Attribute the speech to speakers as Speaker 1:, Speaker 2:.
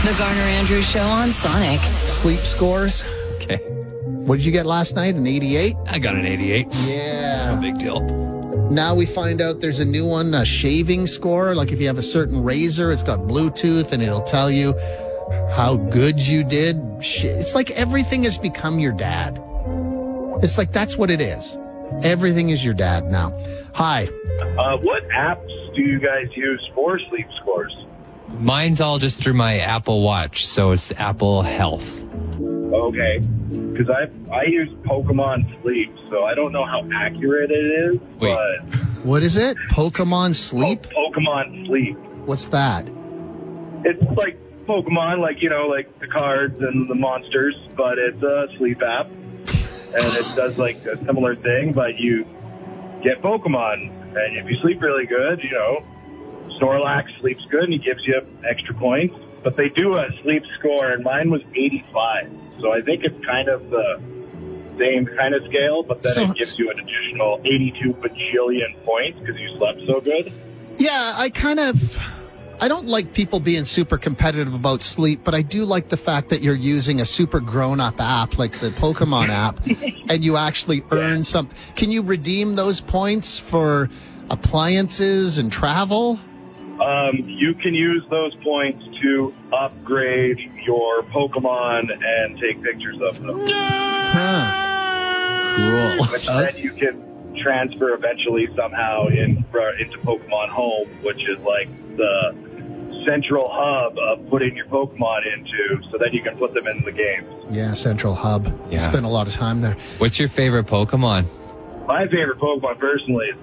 Speaker 1: The Garner Andrews Show on Sonic.
Speaker 2: Sleep scores.
Speaker 3: Okay.
Speaker 2: What did you get last night? An 88?
Speaker 3: I got an 88.
Speaker 2: Yeah.
Speaker 3: No big deal.
Speaker 2: Now we find out there's a new one, a shaving score. Like if you have a certain razor, it's got Bluetooth and it'll tell you how good you did. It's like everything has become your dad. It's like that's what it is. Everything is your dad now. Hi.
Speaker 4: What apps do you guys use for sleep scores?
Speaker 3: Mine's all just through my Apple Watch, so it's Apple Health.
Speaker 4: Okay. Because I use Pokemon Sleep, so I don't know how accurate it is.
Speaker 3: Wait.
Speaker 4: But
Speaker 2: What is it? Pokemon Sleep?
Speaker 4: Pokemon Sleep.
Speaker 2: What's that?
Speaker 4: It's like Pokemon, like the cards and the monsters, but it's a sleep app, and it does like a similar thing, but you get Pokemon, and if you sleep really good, Snorlax sleeps good, and he gives you extra points. But they do a sleep score, and mine was 85. So I think it's kind of the same kind of scale, but then it gives you an additional 82 bajillion points because you slept so good.
Speaker 2: Yeah, I don't like people being super competitive about sleep, but I do like the fact that you're using a super grown-up app like the Pokemon app, and you actually earn something. Can you redeem those points for appliances and travel?
Speaker 4: You can use those points to upgrade your Pokemon and take pictures of them.
Speaker 2: Cool.
Speaker 4: Which then you can transfer eventually somehow into Pokemon Home, which is like the central hub of putting your Pokemon into, so then you can put them in the games.
Speaker 2: Yeah, Central Hub.
Speaker 3: Yeah.
Speaker 2: Spent a lot of time there.
Speaker 3: What's your favorite Pokemon?
Speaker 4: My favorite Pokemon personally is